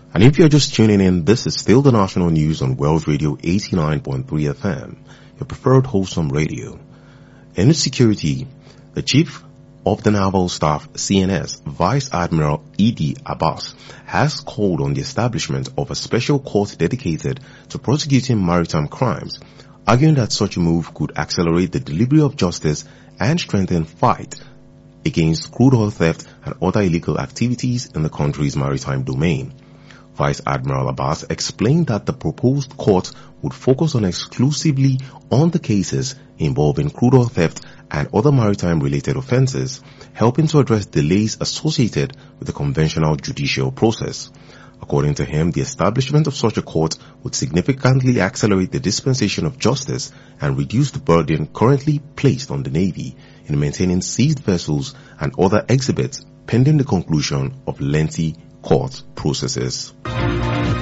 And if you're just tuning in, this is still the national news on Wells Radio 89.3 FM, your preferred wholesome radio. In its security, the Chief of the Naval Staff, CNS, Vice Admiral E.D. Abbas, has called on the establishment of a special court dedicated to prosecuting maritime crimes, arguing that such a move could accelerate the delivery of justice and strengthen fight against crude oil theft and other illegal activities in the country's maritime domain. Vice Admiral Abbas explained that the proposed court would focus exclusively on the cases involving crude oil theft and other maritime-related offences, helping to address delays associated with the conventional judicial process. According to him, the establishment of such a court would significantly accelerate the dispensation of justice and reduce the burden currently placed on the Navy in maintaining seized vessels and other exhibits pending the conclusion of lengthy court processes.